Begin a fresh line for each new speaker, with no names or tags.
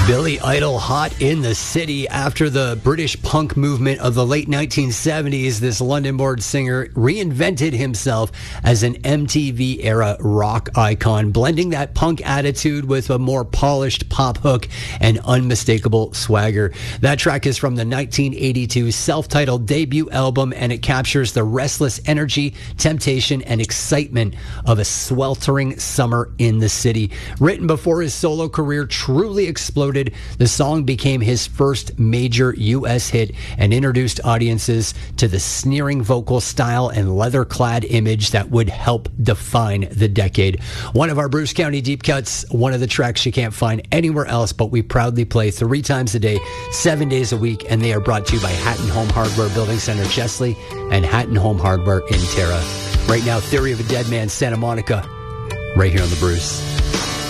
Billy Idol, Hot in the City. After the British punk movement of the late 1970s, this London-born singer reinvented himself as an MTV-era rock icon, blending that punk attitude with a more polished pop hook and unmistakable swagger. That track is from the 1982 self-titled debut album, and it captures the restless energy, temptation, and excitement of a sweltering summer in the city. Written before his solo career truly exploded, the song became his first major U.S. hit and introduced audiences to the sneering vocal style and leather-clad image that would help define the decade. One of our Bruce County Deep Cuts, one of the tracks you can't find anywhere else, but we proudly play 3 times a day, 7 days a week, and they are brought to you by Hatton Home Hardware Building Center, Chesley, and Hatton Home Hardware in Terra. Right now, Theory of a Dead Man, Santa Monica, right here on The Bruce.